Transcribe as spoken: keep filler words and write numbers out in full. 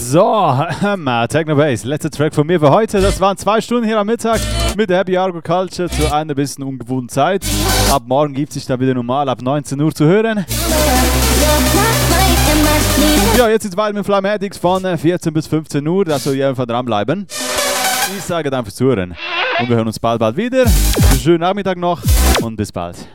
So, Techno Bass, letzter Track von mir für heute. Das waren zwei Stunden hier am Mittag mit der Happy Argo Culture zu einer bisschen ungewohnten Zeit. Ab morgen gibt es sich dann wieder normal ab neunzehn Uhr zu hören. Ja, jetzt ist weiter mit Flymatics von vierzehn bis fünfzehn Uhr, da soll ihr einfach dranbleiben. Ich sage dann fürs Zuhören und wir hören uns bald, bald wieder. Schönen Nachmittag noch und bis bald.